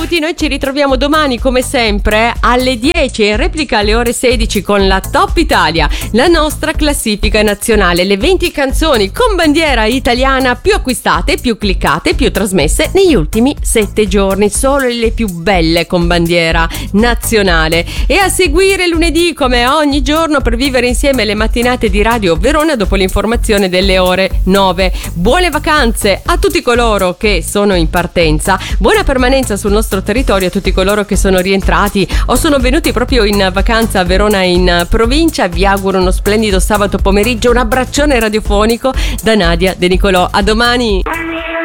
benvenuti. Noi ci ritroviamo domani come sempre alle 10 e in replica alle ore 16 con la Top Italia, la nostra classifica nazionale, le 20 canzoni con bandiera italiana più acquistate, più cliccate, più trasmesse negli ultimi 7 giorni, solo le più belle con bandiera nazionale. E a seguire lunedì come ogni giorno per vivere insieme le mattinate di Radio Verona dopo l'informazione delle ore 9. Buone vacanze a tutti coloro che sono in partenza, buona permanenza sul nostro territorio a tutti coloro che sono rientrati o sono venuti proprio in vacanza a Verona in provincia. Vi auguro uno splendido sabato pomeriggio, un abbraccione radiofonico da Nadia De Nicolò. A domani.